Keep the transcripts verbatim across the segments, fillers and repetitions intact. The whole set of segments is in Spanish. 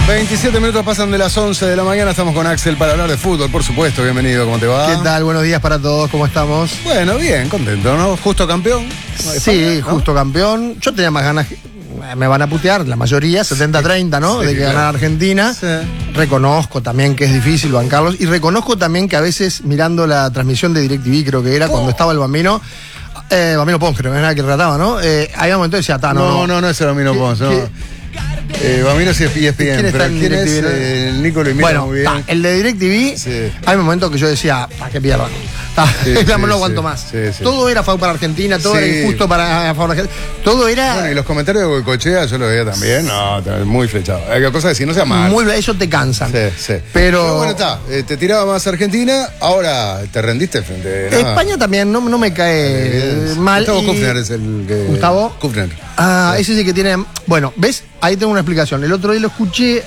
veintisiete minutos pasan de las once de la mañana, estamos con Axel para hablar de fútbol, por supuesto, bienvenido, ¿cómo te va? ¿Qué tal? Buenos días para todos, ¿cómo estamos? Bueno, bien, contento, ¿no? Justo campeón. Sí, ¿no? Justo campeón. Yo tenía más ganas, me van a putear, la mayoría, setenta treinta, ¿no? Sí, de que claro. ganara Argentina. Sí. Reconozco también que es difícil bancarlos y reconozco también que a veces mirando la transmisión de DirecTV, creo que era, Oh. cuando estaba el Bambino, eh, Bambino Pons, creo que era el que trataba, ¿no? Eh, había momentos que decía, ta, no, No, no, no, no es el Bambino ¿Qué- Pons, no. qué- Eh, Bambino sí es E S P N, ¿Quién está pero en ¿quién es? DirecTV, no? Eh, el Nico lo imita Bueno, muy bien. ta, el de DirecTV, Sí. hay momentos que yo decía, ¿para qué pierdan? Ta, Sí, ya no sí, lo aguanto sí, más. sí, sí. Todo era favor para Argentina, todo Sí. era injusto para a favor de Argentina. Todo era Bueno, y los comentarios de Goicoechea yo los veía también, no, muy flechado. Hay cosas que si no sea mal. muy, eso te cansan. Sí, sí. Pero, bueno, está, eh, te tiraba más Argentina, ahora te rendiste frente a España también no, no me cae eh, mal. Gustavo y- Kufner es el que... ¿Gustavo? Kufner. Ah, ese es el que tiene. Bueno, ¿ves? Ahí tengo una explicación. El otro día lo escuché,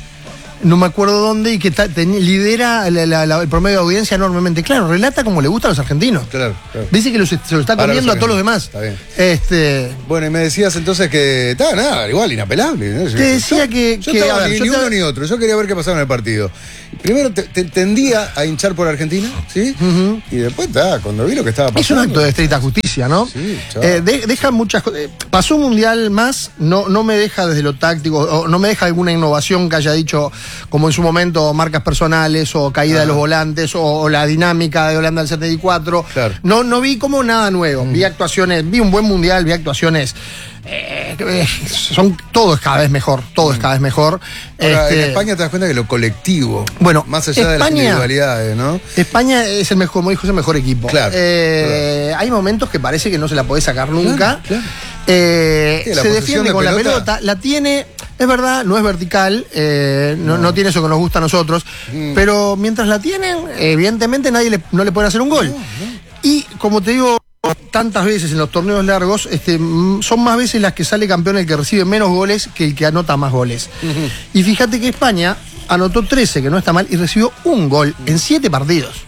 no me acuerdo dónde, y que ta- ten- lidera la- la- la- el promedio de audiencia enormemente. Claro, relata como le gusta a los argentinos. Claro, claro. Dice que los- se lo está Para comiendo los a todos los demás. Está bien. Este. Bueno, y me decías entonces que está nada, igual, inapelable. ¿no? Te decía yo, que- Yo que, estaba a ver, ni, yo ni te- uno ni otro. Yo quería ver qué pasaba en el partido. Primero te, te tendía a hinchar por Argentina, ¿sí? Ujú. Y después, está, cuando vi lo que estaba pasando. Es un acto de estricta justicia, ¿no? Sí, chaval. Eh, de- deja muchas cosas. eh, Pasó un mundial más, no, no me deja desde lo táctico, o no me deja alguna innovación que haya dicho, como en su momento, marcas personales, o caída Ah. de los volantes, o, o la dinámica de Holanda del setenta y cuatro. Claro. No, no vi como nada nuevo. Vi actuaciones, vi un buen mundial, vi actuaciones. eh, eh, son todo es cada vez mejor, todo es cada vez mejor. Ahora, Este, en España te das cuenta que lo colectivo, Bueno, más allá de las España- individualidades, ¿no? España es el mejor, como dijo, es el mejor equipo. Claro, Eh, Hay momentos que parece que no se la podés sacar nunca. Claro, claro. Eh, Sí, la se posesión defiende de con la pelota. pelota, la tiene, es verdad, no es vertical, eh, no, no tiene eso que nos gusta a nosotros, Mm. pero mientras la tienen, evidentemente nadie le, no le puede hacer un gol. Y como te digo tantas veces en los torneos largos, este, mm, son más veces las que sale campeón el que recibe menos goles que el que anota más goles. Y fíjate que España anotó trece, que no está mal, y recibió un gol en siete partidos.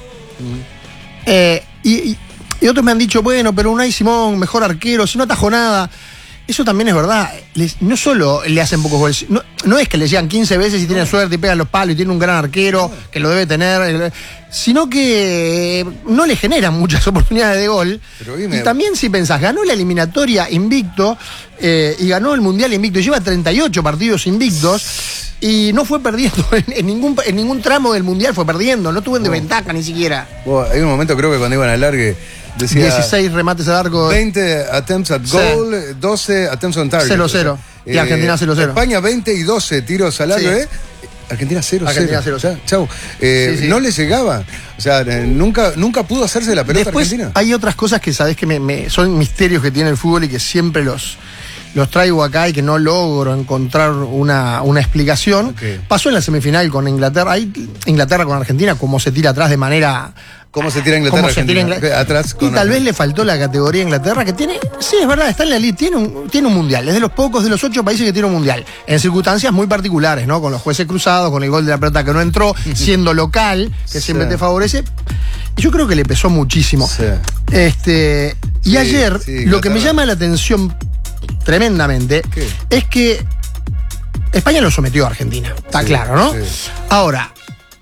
Eh, y, y- y otros me han dicho, bueno, pero Unai Simón, mejor arquero, si no atajó nada. Eso también es verdad. Les- no solo le hacen pocos goles, no, no es que le llegan quince veces y tienen suerte y pegan los palos y tiene un gran arquero, que lo debe tener, eh, sino que no le generan muchas oportunidades de gol. Pero dime- Y también si pensás, ganó la eliminatoria invicto eh, y ganó el Mundial invicto, lleva treinta y ocho partidos invictos y no fue perdiendo en, en ningún, en ningún tramo del Mundial, fue perdiendo, no tuvo en desventaja ni siquiera. Vos, hay un momento, creo que cuando iban al largue, decía... dieciséis remates al arco. veinte attempts at Sí. goal, doce attempts on target. cero cero. Y Argentina cero cero. España veinte y doce tiros al arco, Sí. ¿eh? Argentina cero cero. Argentina cero cero. Chau. Eh, Sí, sí. No le llegaba. O sea, eh, nunca, nunca pudo hacerse la pelota Después argentina. hay otras cosas que sabés que me, me- son misterios que tiene el fútbol y que siempre los, los traigo acá y que no logro encontrar una, una explicación. Ok. Pasó en la semifinal con Inglaterra, ahí Inglaterra con Argentina, como se tira atrás de manera... ¿Cómo se tira Inglaterra? cómo se tira Argentina? Ingla- Atrás y con tal vez le faltó la categoría a Inglaterra, que tiene, sí, es verdad, está en la lista, tiene un, tiene un mundial, es de los pocos, de los ocho países que tiene un mundial, en circunstancias muy particulares, ¿no? Con los jueces cruzados, con el gol de la pelota que no entró, siendo local, que siempre Sí. te favorece. Y yo creo que le pesó muchísimo. Sí. Este, y Sí, ayer, sí, lo que me Inglaterra. llama la atención tremendamente ¿Qué? es que España lo sometió a Argentina, está Sí, claro, ¿no? sí. Ahora,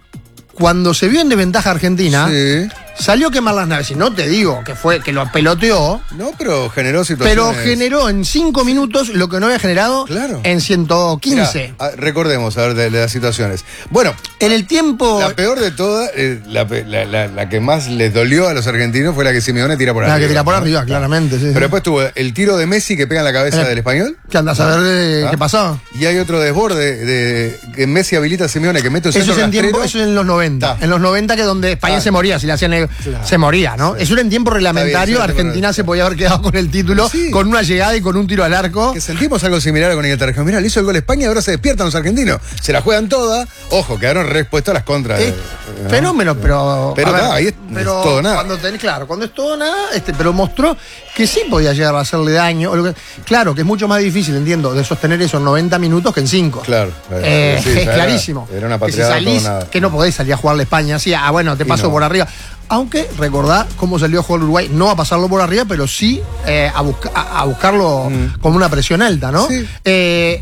cuando se vio en desventaja Argentina, Sí. salió a quemar las naves. Y no te digo que fue que lo peloteó, No, pero generó situaciones. pero generó en cinco minutos lo que no había generado Claro. en ciento quince. Mirá, ah, recordemos, a ver, de, de las situaciones. Bueno, En el tiempo. la peor de todas, eh, la, pe- la- la- la que más les dolió a los argentinos fue la que Simeone tira por La arriba. que tira por ¿no? arriba, claramente. Sí, sí. Pero después tuvo el tiro de Messi que pega en la cabeza Eh, del español. ¿Qué andas a ver eh, ¿Ah? qué pasó? Y hay otro desborde de que Messi habilita a Simeone que mete un Eso centro es en tiempo, rastrero. eso es en los noventa. Ta. En los noventa que donde España Claro. se moría, si le hacían el- Claro. se moría, ¿no? Eso era en tiempo reglamentario, Está bien, sí, Argentina sí, se podía haber quedado con el título, Sí. con una llegada y con un tiro al arco. Que sentimos algo similar con Inglaterra. Mira, le hizo el gol a España y ahora se despiertan los argentinos. Se la juegan todas. Ojo, quedaron respuestos a las contras. Es Eh, fenómeno, pero. Pero a ver, nada, ahí es- pero es todo nada. Cuando tenés, claro, cuando es todo nada, este, pero mostró que sí podía llegar a hacerle daño. o lo que- claro, que es mucho más difícil, entiendo, de sostener esos noventa minutos que en cinco. Claro, claro. Eh, Sí, es ya era- clarísimo. era una que si patriada, salís, todo nada. que no podés salir a jugarle a España así, ah, bueno, te Y paso no. por arriba. Aunque recordá cómo salió a jugar Uruguay, no a pasarlo por arriba, pero sí eh, a, busca- a- a buscarlo Mm. como una presión alta, ¿no? Sí. Eh,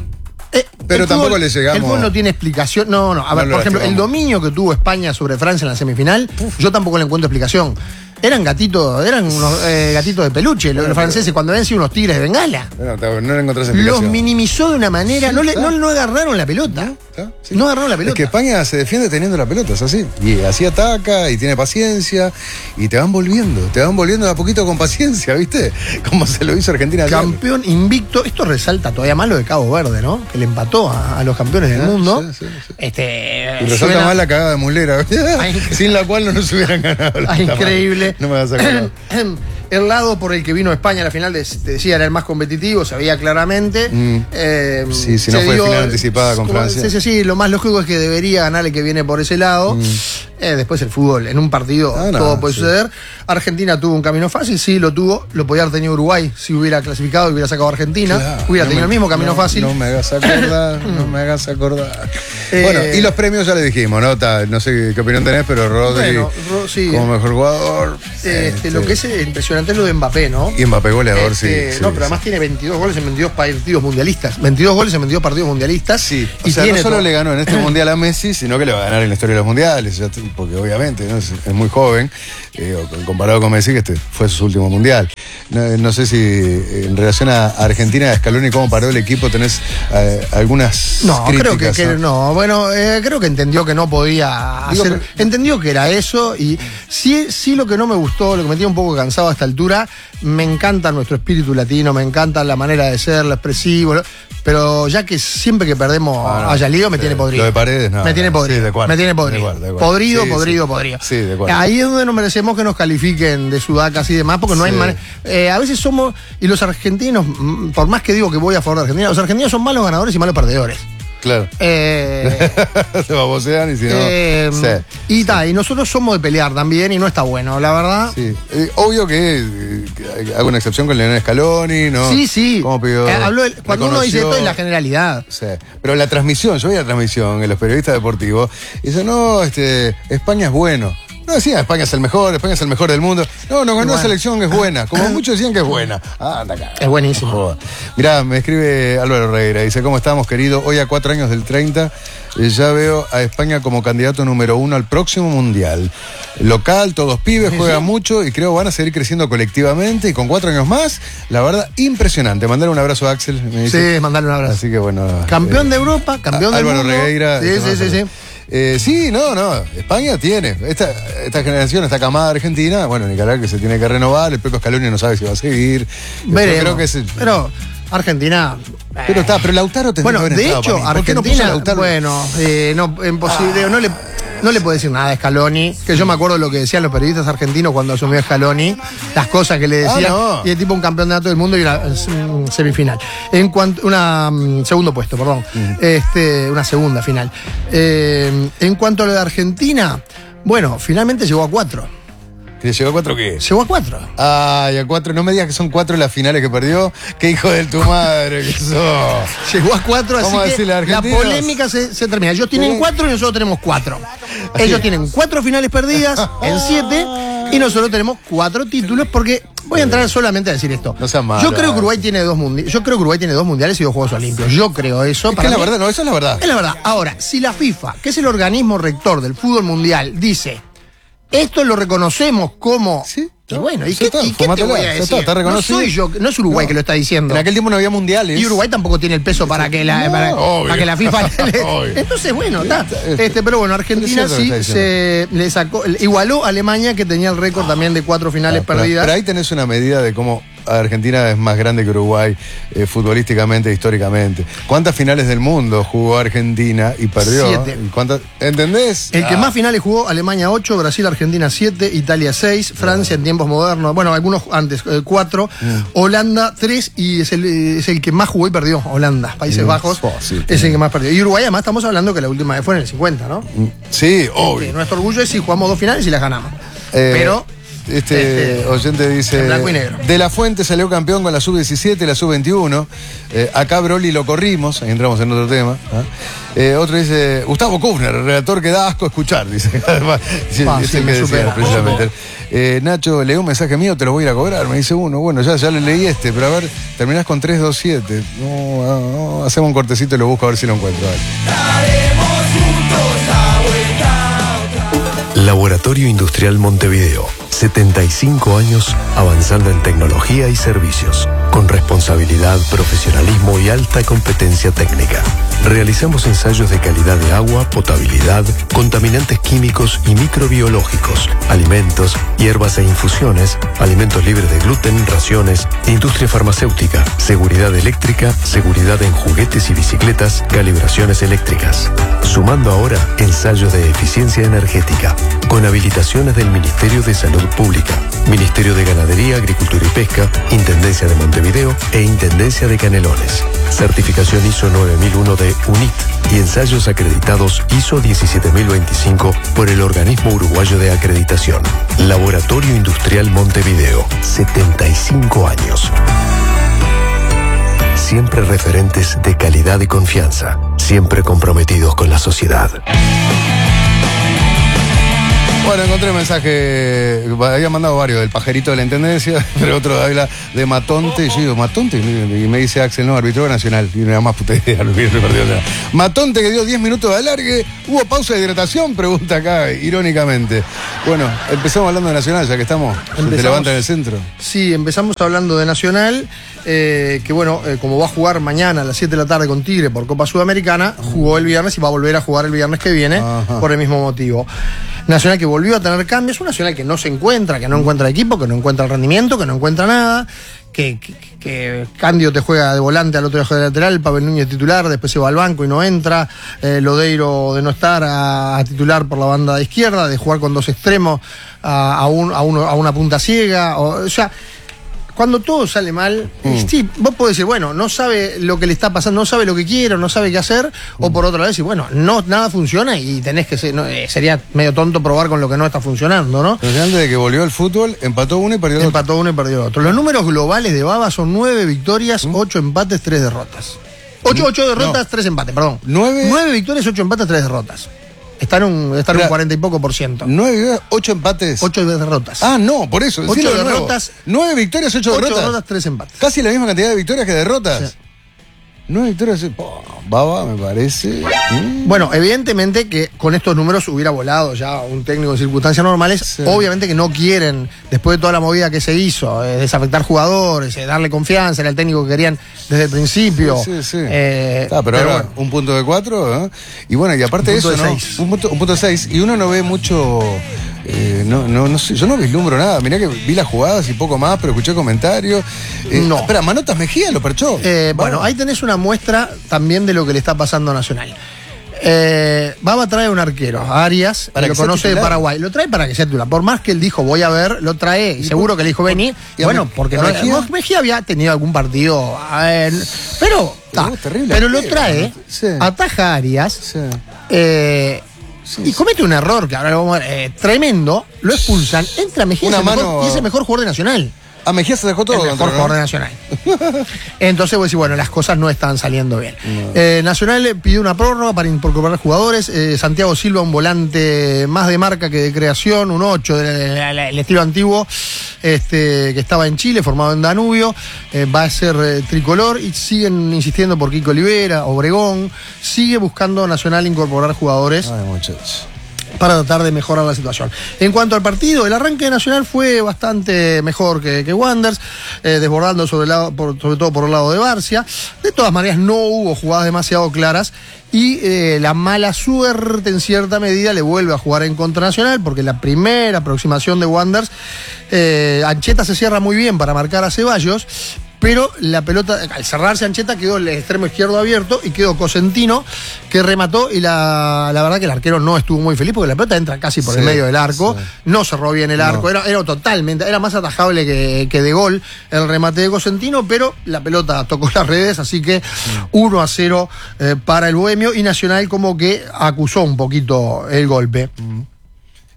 Eh, Pero el tampoco fútbol, le llegamos. El fútbol no tiene explicación. No, no. A ver, No lo por ejemplo, el lastimamos. dominio que tuvo España sobre Francia en la semifinal, yo tampoco le encuentro explicación. Eran gatitos, eran unos eh, gatitos de peluche, los, los franceses, cuando habían sido unos tigres de Bengala. No, no, no le encontrás Los explicación. minimizó de una manera, Sí, no, le, está. no, no agarraron la pelota. ¿Está? Sí. No agarraron la pelota. Es que España se defiende teniendo la pelota, es así. Y así ataca y tiene paciencia y te van volviendo, te van volviendo de a poquito con paciencia, ¿viste? Como se lo hizo Argentina ayer. Campeón invicto. Esto resalta todavía más lo de Cabo Verde, ¿no? Que le empató a, a los campeones del Ah, mundo. sí, sí, sí. Este, Y resalta suena- más la cagada de Mulera, Ay, sin la cual no nos hubieran ganado. la Ah, puta increíble. madre. No me vas a acordar. El lado por el que vino España a la final, de- te decía, era el más competitivo, se veía claramente. Mm. Eh, Sí, si no se fue final anticipada con como- Francia. Sí, sí, sí, lo más lógico es que debería ganar el que viene por ese lado. Eh, después el fútbol, en un partido Ah, no, todo puede sí. suceder. Argentina tuvo un camino fácil, sí, lo tuvo. Lo podía haber tenido Uruguay si hubiera clasificado y hubiera sacado a Argentina. Claro, hubiera no tenido me- el mismo camino no, fácil. No me hagas acordar, no me hagas acordar. Eh, bueno, y los premios ya le dijimos, ¿no? Ta- no sé qué opinión tenés, pero Rodri Bueno, Ro- sí. como mejor jugador. Este, este, Lo que es impresionante es lo de Mbappé, ¿no? Y Mbappé goleador, Este, sí, sí. no, pero además tiene veintidós goles en veintidós partidos mundialistas. veintidós goles en veintidós partidos mundialistas. Sí, o y sea, tiene no solo todo. le ganó en este mundial a Messi, sino que le va a ganar en la historia de los mundiales, ya te- porque obviamente ¿no? es, es muy joven, eh, comparado con Messi, que este fue su último mundial. No, no sé si eh, en relación a Argentina, a Scaloni, cómo paró el equipo, tenés eh, algunas No, creo que, críticas, que no. Bueno, eh, creo que entendió que no podía Digo, hacer. pero- entendió que era eso y sí, sí lo que no me gustó, lo que me tiene un poco cansado a esta altura, me encanta nuestro espíritu latino, me encanta la manera de ser, lo expresivo, lo- pero ya que siempre que perdemos Ah, no, a Yalido me sí, tiene podrido. lo de Paredes, no, Me tiene no, podrido. sí, de acuerdo, me tiene de podrido. acuerdo, de acuerdo. Podrido, Sí, podrido, sí. podrido. Sí, de acuerdo. Ahí es donde nos merecemos que nos califiquen de sudacas y demás, porque no hay Sí. manera. Eh, a veces somos, y los argentinos, mm, por más que digo que voy a favor de Argentina, los argentinos son malos ganadores y malos perdedores. Claro. Eh, Se babosean y si no. eh, sí. y ta, y nosotros somos de pelear también y no está bueno, la verdad. Sí. Eh, obvio que, eh, que hago una excepción con Leonel Scaloni, ¿no? Sí, sí. ¿Cómo pidió? Eh, habló el- cuando uno dice reconoció- esto es la generalidad. Sí. Pero la transmisión, yo vi la transmisión en los periodistas deportivos, y dice, no, este, España es bueno. No decían, España es el mejor, España es el mejor del mundo. No, no ganó Bueno. selección que es buena. Como muchos decían que es buena. Ah, anda acá. Es buenísimo. Joder. Mirá, me escribe Álvaro Reira, dice, ¿cómo estamos, querido? Hoy a cuatro años del treinta, eh, ya veo a España como candidato número uno al próximo Mundial. Local, todos pibes, juegan mucho y creo van a seguir creciendo colectivamente y con cuatro años más, la verdad, impresionante. Mandar un abrazo a Axel, me dice. Sí, mandale un abrazo. Así que bueno. Campeón eh, de Europa, campeón del Álvaro mundo. Regueira. Sí, sí, sí, sí. Eh, sí, no, no. España tiene. Esta, esta generación, esta camada argentina, bueno, Nicaragua que se tiene que renovar, el Pepe Scaloni no sabe si va a seguir. Yo Veremos. creo que es el- Pero Argentina. pero está, pero Lautaro tendría Bueno, que haber de entrado hecho, para mí. ¿Por qué no puso Argentina, Lautaro? bueno, eh, no, imposible, no le, no le puedo decir nada a Scaloni, que yo me acuerdo de lo que decían los periodistas argentinos cuando asumió Scaloni, las cosas que le Ah, decían, no. y es tipo un campeonato del mundo y una mm, semifinal. En cuanto, una mm, segundo puesto, perdón, este, una segunda final. Eh, en cuanto a lo de Argentina, bueno, finalmente llegó a cuatro. ¿Que llegó a cuatro qué? Llegó a cuatro. Ay, a cuatro, no me digas que son cuatro las finales que perdió. Qué hijo de tu madre que sos. Llegó a cuatro, así Vamos a que decirle a la argentinos. polémica se, se termina. Ellos tienen Sí. cuatro y nosotros tenemos cuatro. Así Ellos es. tienen cuatro finales perdidas en siete y nosotros tenemos cuatro títulos porque voy a entrar solamente a decir esto. No seas malo. Yo creo que Uruguay tiene dos mundiales. Yo creo que Uruguay tiene dos mundiales y dos Juegos Olímpicos. Yo creo eso. Es que Para es la mí- verdad, no, eso es la verdad. es la verdad. Ahora, si la FIFA, que es el organismo rector del fútbol mundial, dice esto lo reconocemos como. Sí. Y bueno, ¿y Ya qué, está, y qué te fumátela, voy a ya decir? está, está no reconocido. soy yo, no es Uruguay No. que lo está diciendo. En aquel tiempo no había mundiales. Y Uruguay tampoco tiene el peso para que la, No, para, obvio. para que la FIFA le- Obvio. Entonces, bueno, está. Este- Este, pero bueno, Argentina es cierto lo sí que está se le sacó, igualó a Alemania, que tenía el récord también de cuatro finales Ah, pero, perdidas. pero ahí tenés una medida de cómo Argentina es más grande que Uruguay eh, futbolísticamente, históricamente. ¿Cuántas finales del mundo jugó Argentina y perdió? Siete. ¿Y cuántas- ¿Entendés? El que Ah. más finales jugó, Alemania ocho, Brasil, Argentina siete, Italia seis, Francia en tiempos modernos, bueno, algunos antes, cuatro, Mm. Holanda tres y es el, es el que más jugó y perdió, Holanda, Países Mm. Bajos, Oh, sí, es el que más perdió. Y Uruguay además estamos hablando que la última vez fue en el cincuenta, ¿no? Sí, Que obvio. nuestro orgullo es si jugamos dos finales y las ganamos. Eh, Pero Este, este oyente dice, blanco y negro. De la Fuente salió campeón con la sub diecisiete y la sub veintiuno. Eh, acá Broly lo corrimos, ahí entramos en otro tema. ¿eh? Eh, otro dice, Gustavo Kufner, el redactor que da asco escuchar, dice. sí, ah, es sí, el que decía, precisamente. Eh, Nacho, leí un mensaje mío, te lo voy a ir a cobrar, me dice uno. Bueno, ya, ya le leí este, pero a ver, terminás con tres dos siete. No, no, no, hacemos un cortecito y lo busco a ver si lo encuentro. Laboratorio Industrial Montevideo. setenta y cinco años avanzando en tecnología y servicios, con responsabilidad, profesionalismo y alta competencia técnica. Realizamos ensayos de calidad de agua, potabilidad, contaminantes químicos y microbiológicos, alimentos, hierbas e infusiones, alimentos libres de gluten, raciones, industria farmacéutica, seguridad eléctrica, seguridad en juguetes y bicicletas, calibraciones eléctricas. Sumando ahora ensayos de eficiencia energética, con habilitaciones del Ministerio de Salud Pública, Ministerio de Ganadería, Agricultura y Pesca, Intendencia de Montevideo e Intendencia de Canelones. Certificación I S O nueve mil uno de U N I T y ensayos acreditados I S O diecisiete mil veinticinco por el Organismo Uruguayo de Acreditación. Laboratorio Industrial Montevideo, setenta y cinco años. Siempre referentes de calidad y confianza, siempre comprometidos con la sociedad. Bueno, encontré un mensaje, había mandado varios, del pajerito de la Intendencia, pero otro habla de Matonte, y yo digo, Matonte, y me dice Axel, no, árbitro nacional, y nada más puta idea, lo hubiera perdido. Matonte que dio diez minutos de alargue, ¿hubo pausa de hidratación? Pregunta acá, irónicamente. Bueno, empezamos hablando de Nacional, ya que estamos, empezamos, se levanta en el centro. Sí, empezamos hablando de Nacional, eh, que bueno, eh, como va a jugar mañana a las siete de la tarde con Tigre por Copa Sudamericana, jugó el viernes y va a volver a jugar el viernes que viene. Ajá. Por el mismo motivo. Nacional que volvió a tener cambios, un Nacional que no se encuentra, que no encuentra equipo, que no encuentra el rendimiento, que no encuentra nada, que, que, que Candio te juega de volante, al otro juega de lateral, Pavel Núñez titular, después se va al banco y no entra, eh, Lodeiro de no estar a, a titular por la banda izquierda, de jugar con dos extremos a, a, un, a, uno, a una punta ciega, o, o sea... Cuando todo sale mal, mm. sí, vos podés decir, bueno, no sabe lo que le está pasando, no sabe lo que quiere, no sabe qué hacer, mm. o por otra vez, y bueno, no, nada funciona y tenés que ser, no, eh, sería medio tonto probar con lo que no está funcionando, ¿no? Pero antes de que volvió el fútbol, empató uno y perdió otro. Empató uno y perdió otro. Los números globales de Baba son nueve victorias, mm. ocho empates, tres derrotas. Ocho, ocho derrotas, no. tres empates, perdón. Nueve. Nueve victorias, ocho empates, tres derrotas. Está en un, está en un cuarenta y poco por ciento. Nueve, ocho empates. Ocho derrotas. Ah, no, por eso. Ocho derrotas. Nueve victorias, ocho, ocho derrotas. derrotas, tres empates. Casi la misma cantidad de victorias que derrotas. Sí. Nueve victorias. Oh, Baba, me parece. Mm. Bueno, evidentemente que con estos números hubiera volado ya un técnico en circunstancias normales. Sí. Obviamente que no quieren, después de toda la movida que se hizo, eh, desafectar jugadores, eh, darle confianza, era el técnico que querían desde el principio. Sí, sí, sí. Eh, ah, pero, pero ahora, bueno, un punto de cuatro, ¿eh? Y bueno, y aparte de eso, ¿no? Un punto, un punto de seis. Y uno no ve mucho. Eh, no, no, no sé, yo no vislumbro nada. Mirá que vi las jugadas y poco más, pero escuché comentarios. Eh, no. Espera, Manotas Mejía lo perchó. Eh, bueno, ahí tenés una muestra también de lo que le está pasando a Nacional. Eh, Baba trae un arquero, a Arias, para que lo conoce de Paraguay. Lo trae para que sea titular. Por más que él dijo, voy a ver, lo trae, y seguro que le dijo, vení. Y bueno, me, porque no, Mejía? Mejía había tenido algún partido. Eh, pero, ta, terrible, pero lo trae, sí. Ataja a Arias. Sí. Eh, Sí, y comete un error que ahora lo vamos a ver, eh, tremendo, lo expulsan, entra Mejía y, mano... y es el mejor jugador de Nacional. A Mejía se dejó todo. El mejor jugador de Nacional. Entonces vos decís, bueno, las cosas no están saliendo bien. No. Eh, Nacional pidió una prórroga para incorporar jugadores. Eh, Santiago Silva, un volante más de marca que de creación, un ocho del estilo antiguo, este, que estaba en Chile, formado en Danubio. Eh, va a ser eh, tricolor y siguen insistiendo por Kiko Olivera, Obregón. Sigue buscando Nacional incorporar jugadores. Ay, muchachos. Para tratar de mejorar la situación. En cuanto al partido, el arranque de Nacional fue bastante mejor que, que Wanderers, eh, desbordando sobre, el lado, por, sobre todo por el lado de Barcia. De todas maneras, no hubo jugadas demasiado claras y eh, la mala suerte en cierta medida le vuelve a jugar en contra Nacional, porque la primera aproximación de Wanderers, eh, Ancheta se cierra muy bien para marcar a Ceballos, pero la pelota, al cerrarse Ancheta, quedó el extremo izquierdo abierto y quedó Cosentino, que remató, y la, la verdad que el arquero no estuvo muy feliz porque la pelota entra casi por sí, el medio del arco, sí. No cerró bien el arco, no. era, era totalmente, era más atajable que, que de gol el remate de Cosentino, pero la pelota tocó las redes, así que sí. uno a cero eh, para el Bohemio, y Nacional como que acusó un poquito el golpe. Mm.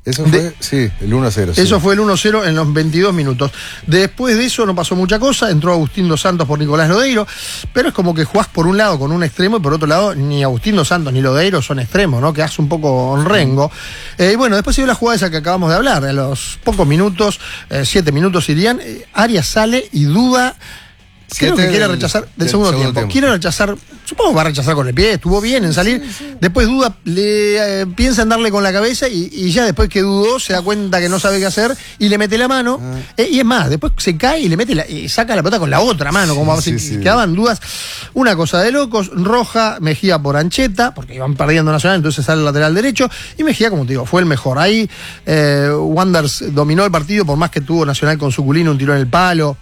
Eso fue, de, sí, el uno a cero. Eso sí. fue el uno a cero en los veintidós minutos. Después de eso no pasó mucha cosa, entró Agustín Dos Santos por Nicolás Lodeiro, pero es como que jugás por un lado con un extremo y por otro lado ni Agustín Dos Santos ni Lodeiro son extremos, ¿no? Quedás un poco honrengo. Eh, y bueno, después se dio la jugada esa que acabamos de hablar, a los pocos minutos, eh, siete minutos irían, eh, Arias sale y duda. Creo que quiere rechazar del, del segundo, segundo tiempo. tiempo. Quiere rechazar, supongo que va a rechazar con el pie, estuvo bien en salir. Sí, sí. Después duda, le eh, piensa en darle con la cabeza y, y ya después que dudó se da cuenta que no sabe qué hacer y le mete la mano. Ah. Eh, y es más, después se cae y le mete la, y saca la pelota con la otra mano, como sí, si sí. quedaban dudas. Una cosa de locos, Roja, Mejía por Ancheta, porque iban perdiendo Nacional, entonces sale el lateral derecho. Y Mejía, como te digo, fue el mejor. Ahí eh, Wanderers dominó el partido, por más que tuvo Nacional con Suculino, un tiro en el palo.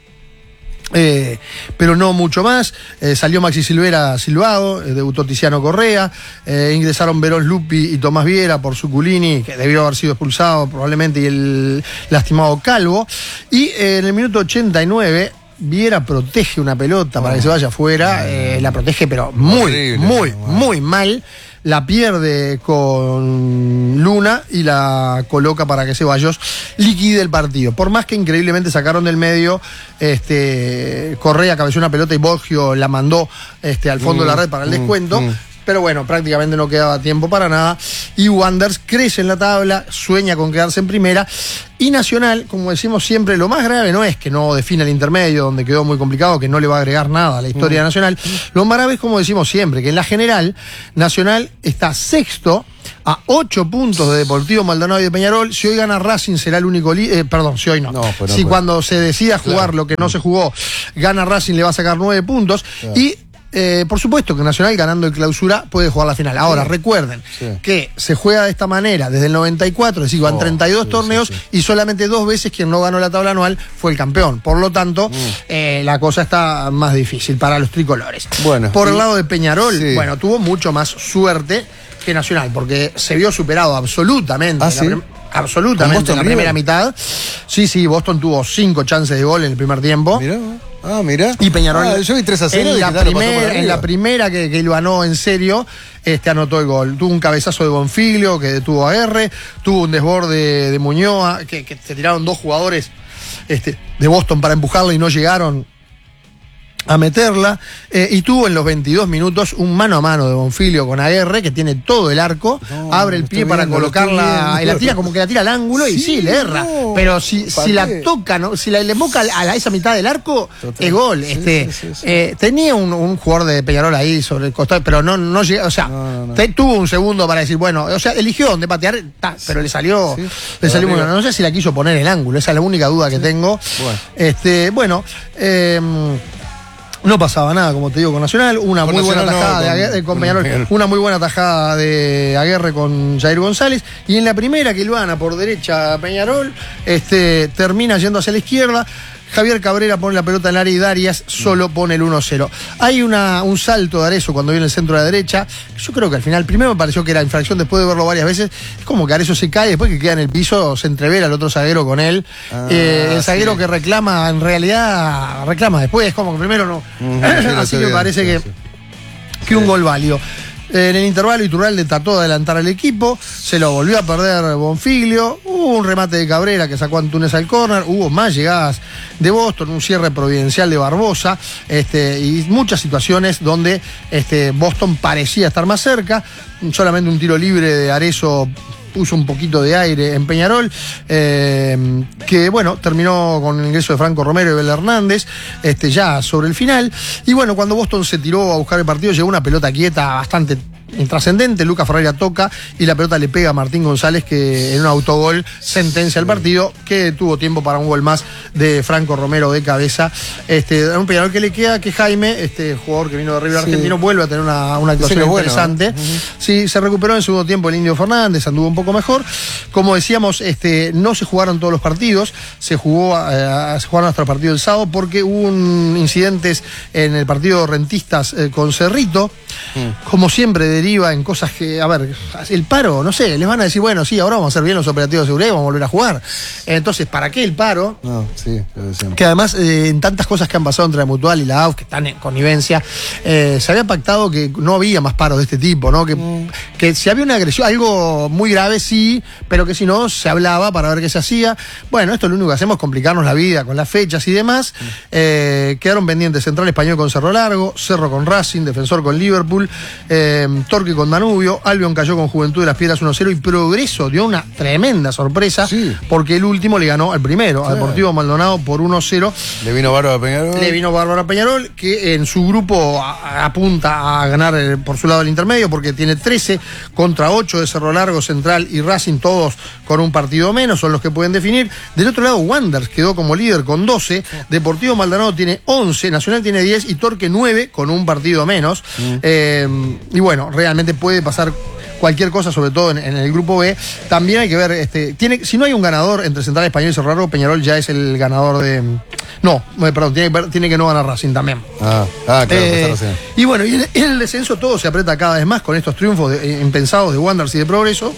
Eh, pero no mucho más. Eh, salió Maxi Silvera Silvado, eh, debutó Tiziano Correa, eh, ingresaron Verón Lupi y Tomás Viera por Suculini, que debió haber sido expulsado probablemente, y el lastimado Calvo. Y eh, en el minuto ochenta y nueve Viera protege una pelota oh. para que se vaya afuera, eh, la protege pero muy, horrible, muy, no, muy mal. La pierde con Luna y la coloca para que Ceballos liquide el partido. Por más que increíblemente sacaron del medio, este Correa cabeceó una pelota y Borgio la mandó este, al fondo mm, de la red para el descuento. Mm, mm. Pero bueno, prácticamente no quedaba tiempo para nada. Y Wanderers crece en la tabla, sueña con quedarse en primera. Y Nacional, como decimos siempre, lo más grave no es que no defina el intermedio, donde quedó muy complicado, que no le va a agregar nada a la historia mm. Nacional. Lo más grave es, como decimos siempre, que en la general, Nacional está sexto a ocho puntos de Deportivo Maldonado y de Peñarol. Si hoy gana Racing será el único líder. Eh, perdón, si hoy no. no, pues no si pues. Cuando se decida jugar claro. lo que no se jugó, gana Racing, le va a sacar nueve puntos. Claro. Y Eh, por supuesto que Nacional, ganando el clausura, puede jugar la final. Ahora, sí. recuerden sí. que se juega de esta manera desde el noventa y cuatro, es decir, van oh, treinta y dos sí, torneos sí, sí. y solamente dos veces quien no ganó la tabla anual fue el campeón. Por lo tanto, mm. eh, la cosa está más difícil para los tricolores. Bueno, por y... el lado de Peñarol, sí. bueno, tuvo mucho más suerte que Nacional, porque se vio superado absolutamente. ¿Ah, sí? la absolutamente en la primera mitad. Sí, sí, Boston tuvo cinco chances de gol en el primer tiempo. Mirá. Ah, mira. Y Peñarol, ah, yo vi tres a cero en, la primer, en la primera que, que lo ganó en serio, este anotó el gol. Tuvo un cabezazo de Bonfiglio que detuvo a R, tuvo un desborde de Muñoa, que, que se tiraron dos jugadores este, de Boston para empujarla y no llegaron a meterla, eh, y tuvo en los veintidós minutos un mano a mano de Bonfiglio con Aguerre, que tiene todo el arco, no, abre el pie para viendo, colocarla y la tira como que la tira al ángulo sí, y sí, le erra, no, pero si, si la toca, ¿no? Si la, le moca a, la, a esa mitad del arco, total. Es gol. Sí, este, sí, sí, sí. Eh, tenía un, un jugador de Peñarol ahí sobre el costado, pero no, no llega, o sea, no, no, no. Te, tuvo un segundo para decir, bueno, o sea, eligió dónde patear, ta, pero le salió, sí, le salió muy bueno. No sé si la quiso poner en el ángulo, esa es la única duda que sí. tengo. Bueno, este, bueno eh, no pasaba nada, como te digo, con Nacional. Una con muy Nacional buena tajada no, de Aguerre, con Peñarol, una muy buena tajada de Aguerre con Jair González. Y en la primera, que lo gana por derecha Peñarol, este, termina yendo hacia la izquierda. Javier Cabrera pone la pelota en el área y Darias solo pone el uno a cero. Hay una, un salto de Arezzo cuando viene el centro de la derecha. Yo creo que al final, primero me pareció que era infracción, después de verlo varias veces, es como que Arezzo se cae, después que queda en el piso, se entrevera al otro zaguero con él. Ah, eh, el zaguero sí. que reclama, en realidad, reclama después, es como que primero no. Uh-huh, Así me bien, parece sí, que, sí. que un gol válido. En el intervalo, Iturralde trató de adelantar al equipo, se lo volvió a perder Bonfiglio, hubo un remate de Cabrera que sacó a Antunes al córner, hubo más llegadas de Boston, un cierre providencial de Barbosa, este, y muchas situaciones donde este, Boston parecía estar más cerca, solamente un tiro libre de Arezzo puso un poquito de aire en Peñarol, eh, que bueno, terminó con el ingreso de Franco Romero y Bel Hernández, este, ya sobre el final. Y bueno, cuando Boston se tiró a buscar el partido, llegó una pelota quieta bastante intrascendente, Lucas Ferreira toca y la pelota le pega a Martín González, que en un autogol sentencia el partido, que tuvo tiempo para un gol más de Franco Romero de cabeza. Este, un Peñarol que le queda que Jaime, este jugador que vino de River sí. Argentino, vuelve a tener una, una actuación interesante. Bueno, ¿eh? uh-huh. Sí, se recuperó en el segundo tiempo el Indio Fernández, anduvo un poco mejor. Como decíamos, este, no se jugaron todos los partidos, se jugó, eh, se jugaron hasta el partido del sábado porque hubo un incidentes en el partido Rentistas eh, con Cerrito. Mm. Como siempre, de deriva en cosas que, a ver, el paro, no sé, les van a decir, bueno, sí, ahora vamos a hacer bien los operativos de seguridad y vamos a volver a jugar. Entonces, ¿para qué el paro? No, sí, que además, eh, en tantas cosas que han pasado entre la Mutual y la A U F, que están en connivencia, eh, se había pactado que no había más paros de este tipo, ¿no? Que, mm. que si había una agresión, algo muy grave, sí, pero que si no, se hablaba para ver qué se hacía. Bueno, esto lo único que hacemos es complicarnos la vida con las fechas y demás. Mm. Eh, quedaron pendientes Central Español con Cerro Largo, Cerro con Racing, Defensor con Liverpool, eh, Torque con Danubio, Albion cayó con Juventud de las Piedras uno cero y Progreso dio una tremenda sorpresa, sí, porque el último le ganó al primero, sí, a Deportivo Maldonado por uno cero. Le vino Bárbara Peñarol. Le vino Bárbara Peñarol, que en su grupo a, apunta a ganar eh, por su lado el intermedio, porque tiene trece contra ocho de Cerro Largo, Central y Racing, todos con un partido menos, son los que pueden definir. Del otro lado, Wanderers quedó como líder con doce, Deportivo Maldonado tiene once, Nacional tiene diez y Torque nueve con un partido menos. Mm. Eh, y bueno, realmente puede pasar cualquier cosa, sobre todo en, en el grupo B. También hay que ver, este, tiene, si no hay un ganador entre Central Español y Cerro Largo, Peñarol ya es el ganador de... No, perdón, tiene, tiene que no ganar Racing también. Ah, ah claro, eh, y bueno, y en, en el descenso todo se aprieta cada vez más con estos triunfos de, impensados de Wanderers y de Progreso.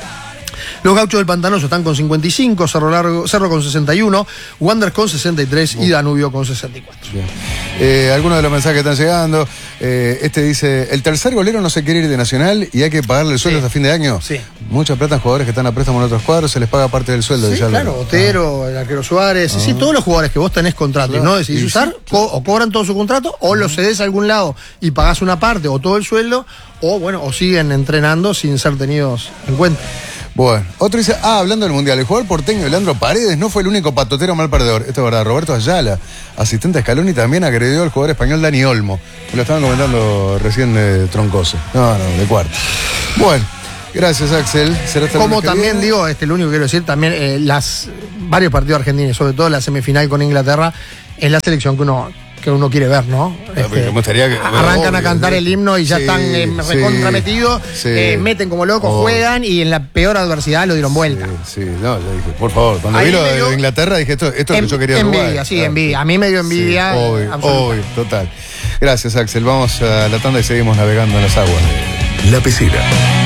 Los Gauchos del Pantanoso están con cincuenta y cinco, Cerro Largo, Cerro con sesenta y uno, Wanderers con sesenta y tres y Danubio con sesenta y cuatro. Eh, algunos de los mensajes que están llegando. Eh, este dice, el tercer golero no se quiere ir de Nacional y hay que pagarle el sueldo sí. hasta fin de año. Sí. Mucha plata en jugadores que están a préstamo en otros cuadros, se les paga parte del sueldo. Sí, claro, Otero, ah. el arquero Suárez, ah. sí, todos los jugadores que vos tenés contrato claro. y no decidís usar, sí. co o cobran todo su contrato, o lo cedés a algún lado y pagás una parte o todo el sueldo, o bueno, o siguen entrenando sin ser tenidos en cuenta. Bueno, otro dice, ah, hablando del Mundial, el jugador porteño Leandro Paredes no fue el único patotero mal perdedor. Esto es verdad, Roberto Ayala, asistente a Scaloni, también agredió al jugador español Dani Olmo. Me lo estaban comentando recién de Troncoso. No, no, de cuarto. Bueno, gracias Axel. Será Como también viene. digo, este, lo único que quiero decir, también eh, las varios partidos argentinos, sobre todo la semifinal con Inglaterra, es la selección que uno... que uno quiere ver, ¿no? Este, me gustaría que, bueno, arrancan obvio, a cantar sí, el himno y ya sí, están eh, recontrametidos, sí, eh, meten como locos, oh. juegan y en la peor adversidad lo dieron vuelta. Sí, sí, no, yo dije, por favor, cuando Ahí vi lo de dio, Inglaterra dije, esto, esto es lo que yo quería Envidia, Uruguay. sí, claro. envidia. A mí me dio envidia. Sí, obvio, obvio, total. Gracias, Axel. Vamos a la tanda y seguimos navegando en las aguas. La Pecera.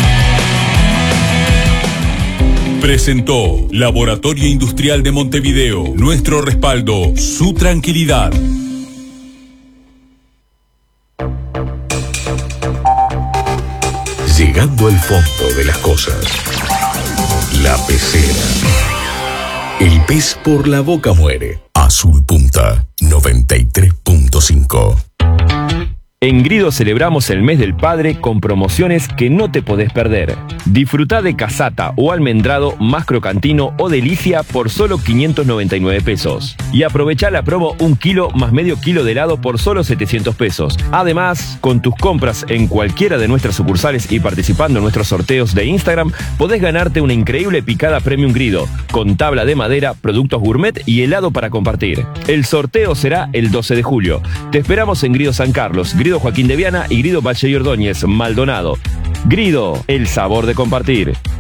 Presentó Laboratorio Industrial de Montevideo. Nuestro respaldo, su tranquilidad. Llegando al fondo de las cosas. La Pecera. El pez por la boca muere. Azul Punta noventa y tres punto cinco. En Grido celebramos el mes del padre con promociones que no te podés perder. Disfrutá de casata o almendrado más crocantino o delicia por solo quinientos noventa y nueve pesos. Y aprovechá la promo un kilo más medio kilo de helado por solo setecientos pesos. Además, con tus compras en cualquiera de nuestras sucursales y participando en nuestros sorteos de Instagram, podés ganarte una increíble picada Premium Grido, con tabla de madera, productos gourmet y helado para compartir. El sorteo será el doce de julio. Te esperamos en Grido San Carlos, Grido Joaquín de Viana y Grido Valle y Ordóñez, Maldonado. Grido, el sabor de compartir.